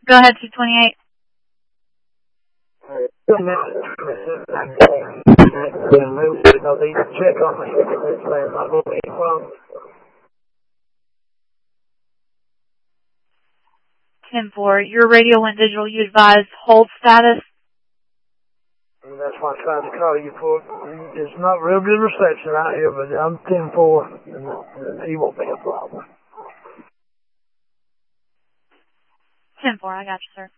Go ahead, 228. Check on me. 10-4. Your radio went digital. You advised hold status. That's why I tried to call you for. It's not real good reception out here, but I'm 10-4, and he won't be a problem. 10-4. I got you, sir.